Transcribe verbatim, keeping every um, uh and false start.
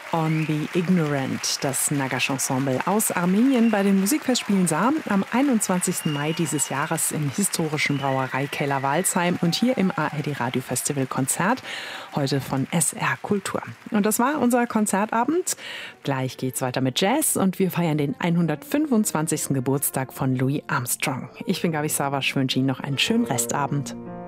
On the Ignorant, das Nagash-Ensemble aus Armenien bei den Musikfestspielen Saar am einundzwanzigsten Mai dieses Jahres im historischen Brauereikeller Walsheim und hier im A R D Radio Festival Konzert, heute von S R Kultur. Und das war unser Konzertabend. Gleich geht's weiter mit Jazz und wir feiern den hundertfünfundzwanzigsten Geburtstag von Louis Armstrong. Ich bin Gabi Savasch, wünsche Ihnen noch einen schönen Restabend.